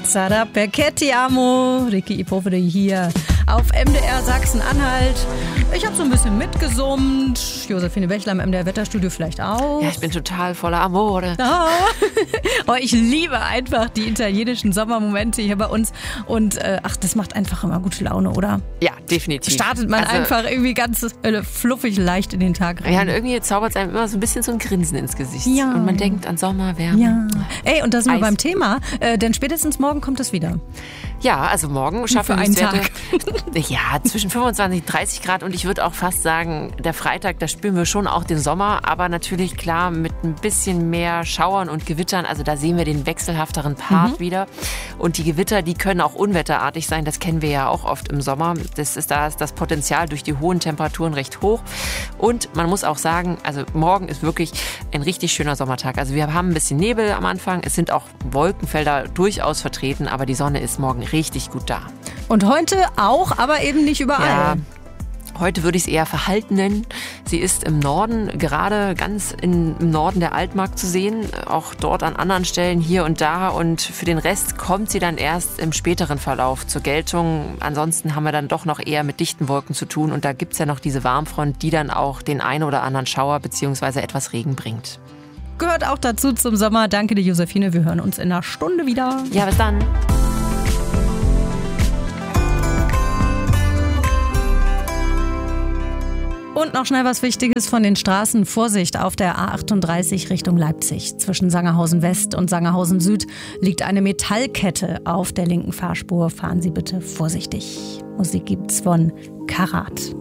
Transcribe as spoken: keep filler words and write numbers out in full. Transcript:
Sarah Perché amo, Ricky Ipovere hier auf M D R Sachsen-Anhalt. Ich habe so ein bisschen mitgesummt. Josephine Bächler im M D R Wetterstudio vielleicht auch. Ja, ich bin total voller Amore. Oh, ich liebe einfach die italienischen Sommermomente hier bei uns. Und äh, ach, das macht einfach immer gute Laune, oder? Ja, definitiv. Startet man also, einfach irgendwie ganz äh, fluffig leicht in den Tag rein. Ja, und irgendwie zaubert es einem immer so ein bisschen so ein Grinsen ins Gesicht. Ja. Und man denkt an Sommer, Wärme. Ja. Ey, und da sind Eis. wir beim Thema, äh, denn spätestens morgen kommt es wieder. Ja, also morgen schaffen wir einen Werte, Tag. Ja, zwischen fünfundzwanzig und dreißig Grad und ich würde auch fast sagen, der Freitag, da spüren wir schon auch den Sommer, aber natürlich klar mit ein bisschen mehr Schauern und Gewittern, also da sehen wir den wechselhafteren Part mhm. wieder und die Gewitter, die können auch unwetterartig sein, das kennen wir ja auch oft im Sommer, das ist, da ist das Potenzial durch die hohen Temperaturen recht hoch und man muss auch sagen, also morgen ist wirklich ein richtig schöner Sommertag, also wir haben ein bisschen Nebel am Anfang, es sind auch Wolkenfelder durchaus vertreten, aber die Sonne ist morgen richtig gut da. Und heute auch, aber eben nicht überall. Ja, heute würde ich es eher verhalten nennen. Sie ist im Norden, gerade ganz in, im Norden der Altmark zu sehen, auch dort an anderen Stellen hier und da. Und für den Rest kommt sie dann erst im späteren Verlauf zur Geltung. Ansonsten haben wir dann doch noch eher mit dichten Wolken zu tun. Und da gibt es ja noch diese Warmfront, die dann auch den einen oder anderen Schauer bzw. etwas Regen bringt. Gehört auch dazu zum Sommer. Danke dir, Josephine. Wir hören uns in einer Stunde wieder. Ja, bis dann. Und noch schnell was Wichtiges von den Straßen. Vorsicht, auf der A achtunddreißig Richtung Leipzig. Zwischen Sangerhausen West und Sangerhausen Süd liegt eine Metallkette auf der linken Fahrspur. Fahren Sie bitte vorsichtig. Musik gibt's von Karat.